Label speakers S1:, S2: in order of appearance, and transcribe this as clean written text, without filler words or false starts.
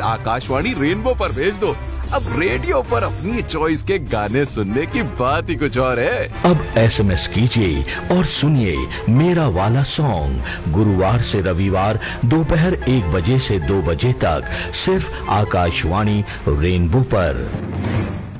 S1: Direct Akashvani rainbow पर भेज दो। अब रेडियो पर अपनी चॉइस के गाने सुनने की बात ही कुछ और है।
S2: अब SMS कीजिए और सुनिए मेरा वाला सॉन्ग गुरुवार से रविवार दोपहर 1 बजे से 2 बजे तक सिर्फ आकाशवाणी रेनबो पर।